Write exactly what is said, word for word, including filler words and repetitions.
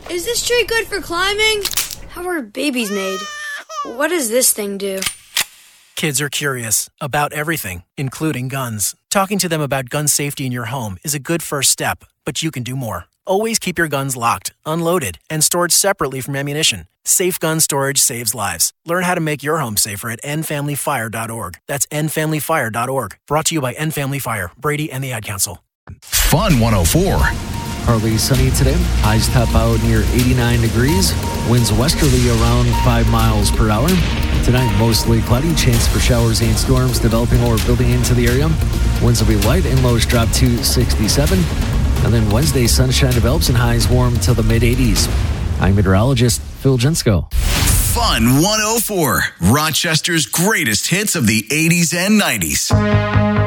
Is this tree good for climbing? How are babies made? What does this thing do? Kids are curious about everything, including guns. Talking to them about gun safety in your home is a good first step, but you can do more. Always keep your guns locked, unloaded, and stored separately from ammunition. Safe gun storage saves lives. Learn how to make your home safer at end family fire dot org. That's end family fire dot org. Brought to you by End Family Fire, Brady, and the Ad Council. Fun one oh four. Partly sunny today. Highs top out near eighty-nine degrees. Winds westerly around five miles per hour. Tonight, mostly cloudy. Chance for showers and storms developing or building into the area. Winds will be light and lows drop to sixty-seven. And then Wednesday, sunshine develops and highs warm till the mid-eighties. I'm meteorologist Phil Jensko. Fun one oh four. Rochester's greatest hits of the eighties and nineties.